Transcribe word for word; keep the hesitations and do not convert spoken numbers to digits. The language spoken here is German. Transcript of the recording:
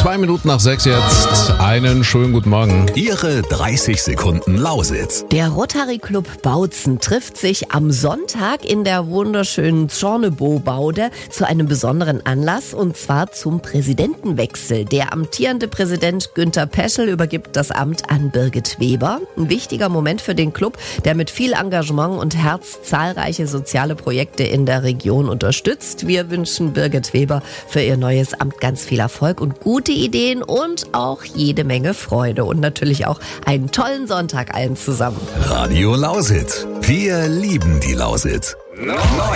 Zwei Minuten nach sechs jetzt. Einen schönen guten Morgen. Ihre dreißig Sekunden Lausitz. Der Rotary Club Bautzen trifft sich am Sonntag in der wunderschönen Zornebo-Baude zu einem besonderen Anlass, und zwar zum Präsidentenwechsel. Der amtierende Präsident Günter Peschel übergibt das Amt an Birgit Weber. Ein wichtiger Moment für den Club, der mit viel Engagement und Herz zahlreiche soziale Projekte in der Region unterstützt. Wir wünschen Birgit Weber für ihr neues Amt ganz viel Erfolg und gute Ideen und auch jede Menge Freude und natürlich auch einen tollen Sonntag allen zusammen. Radio Lausitz. Wir lieben die Lausitz.